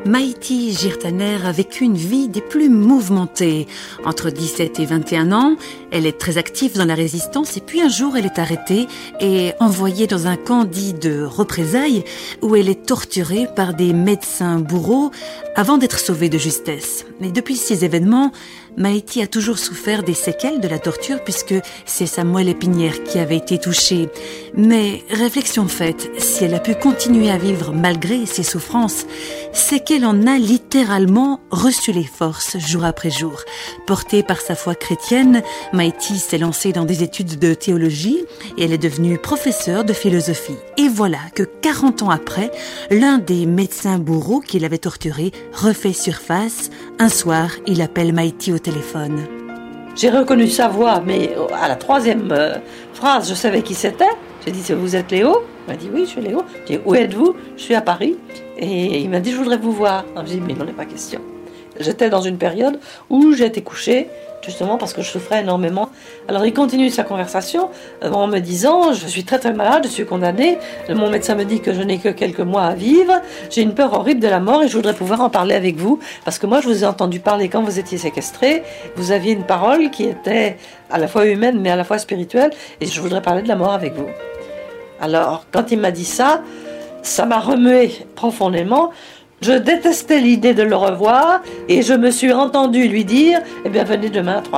Maïti Jirtaner a vécu une vie des plus mouvementées. Entre 17 et 21 ans, elle est très active dans la résistance et puis un jour elle est arrêtée et envoyée dans un camp dit de représailles où elle est torturée par des médecins bourreaux avant d'être sauvée de justesse. Mais depuis ces événements, Maïti a toujours souffert des séquelles de la torture puisque c'est sa moelle épinière qui avait été touchée. Mais réflexion faite, si elle a pu continuer à vivre malgré ses souffrances, c'est qu'elle en a littéralement reçu les forces jour après jour. Portée par sa foi chrétienne, Maïti s'est lancée dans des études de théologie et elle est devenue professeure de philosophie. Et voilà que 40 ans après, l'un des médecins bourreaux qui l'avait torturée refait surface. Un soir, il appelle Maïti au téléphone. J'ai reconnu sa voix, mais à la troisième phrase, je savais qui c'était. J'ai dit, vous êtes Léo ? Il m'a dit, oui, je suis Léo. J'ai dit, où êtes-vous ? Je suis à Paris. Et il m'a dit, je voudrais vous voir. J'ai dit, mais il n'en est pas question. J'étais dans une période où j'ai été couchée, justement parce que je souffrais énormément. Alors il continue sa conversation en me disant, je suis très très malade, je suis condamnée. Mon médecin me dit que je n'ai que quelques mois à vivre. J'ai une peur horrible de la mort et je voudrais pouvoir en parler avec vous. Parce que moi, je vous ai entendu parler quand vous étiez séquestré. Vous aviez une parole qui était à la fois humaine mais à la fois spirituelle. Et je voudrais parler de la mort avec vous. Alors, quand il m'a dit ça, ça m'a remué profondément. Je détestais l'idée de le revoir et je me suis entendu lui dire « Eh bien, venez demain à 3h. »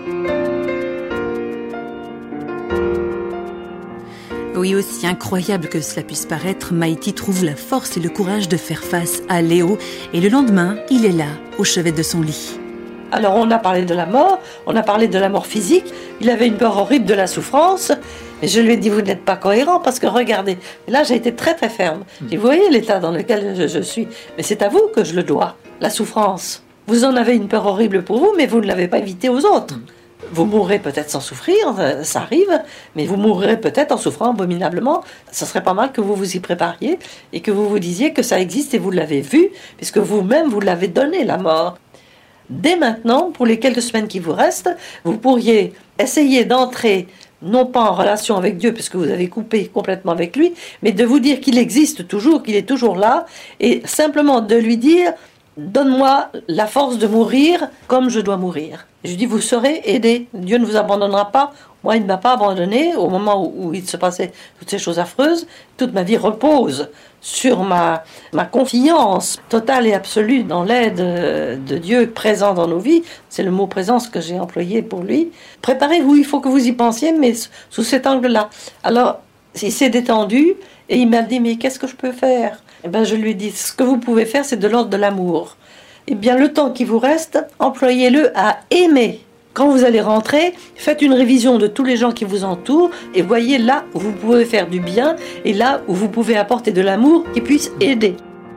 Oui, aussi incroyable que cela puisse paraître, Maïti trouve la force et le courage de faire face à Léo. Et le lendemain, il est là, au chevet de son lit. Alors on a parlé de la mort, on a parlé de la mort physique. Il avait une peur horrible de la souffrance. Et je lui ai dit, vous n'êtes pas cohérent parce que regardez. Et là, j'ai été très très ferme. J'ai dit, vous voyez l'état dans lequel je suis. Mais c'est à vous que je le dois, la souffrance. Vous en avez une peur horrible pour vous, mais vous ne l'avez pas évité aux autres. Vous mourrez peut-être sans souffrir, ça arrive, mais vous mourrez peut-être en souffrant abominablement. Ce serait pas mal que vous vous y prépariez et que vous vous disiez que ça existe et vous l'avez vu, puisque vous-même, vous l'avez donné, la mort. Dès maintenant, pour les quelques semaines qui vous restent, vous pourriez essayer d'entrer non pas en relation avec Dieu, puisque vous avez coupé complètement avec lui, mais de vous dire qu'il existe toujours, qu'il est toujours là, et simplement de lui dire « Donne-moi la force de mourir comme je dois mourir. » Je lui dis « Vous serez aidé, Dieu ne vous abandonnera pas. » Moi, il ne m'a pas abandonné au moment où il se passait toutes ces choses affreuses. Toute ma vie repose sur ma confiance totale et absolue dans l'aide de Dieu présent dans nos vies. C'est le mot présence que j'ai employé pour lui. Préparez-vous, il faut que vous y pensiez, mais sous cet angle-là. Alors, il s'est détendu et il m'a dit, mais qu'est-ce que je peux faire ? Eh bien, je lui ai dit, ce que vous pouvez faire, c'est de l'ordre de l'amour. Eh bien, le temps qui vous reste, employez-le à aimer. Quand vous allez rentrer, faites une révision de tous les gens qui vous entourent et voyez là où vous pouvez faire du bien et là où vous pouvez apporter de l'amour qui puisse aider.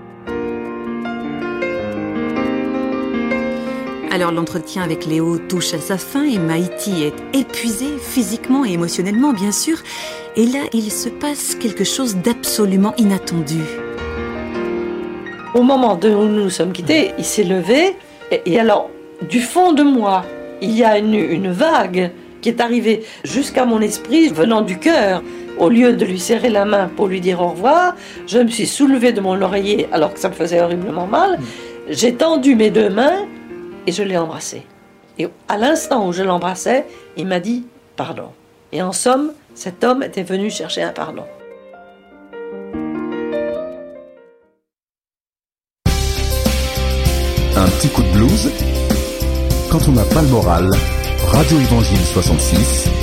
Alors l'entretien avec Léo touche à sa fin et Maïti est épuisée physiquement et émotionnellement bien sûr. Et là, il se passe quelque chose d'absolument inattendu. Au moment où nous nous sommes quittés, il s'est levé et alors du fond de moi, il y a une vague qui est arrivée jusqu'à mon esprit, venant du cœur. Au lieu de lui serrer la main pour lui dire au revoir, je me suis soulevée de mon oreiller alors que ça me faisait horriblement mal. J'ai tendu mes deux mains et je l'ai embrassé. Et à l'instant où je l'embrassais, il m'a dit « pardon ». Et en somme, cet homme était venu chercher un pardon. Un petit coup de blues. Quand on n'a pas le moral, Radio Évangile 66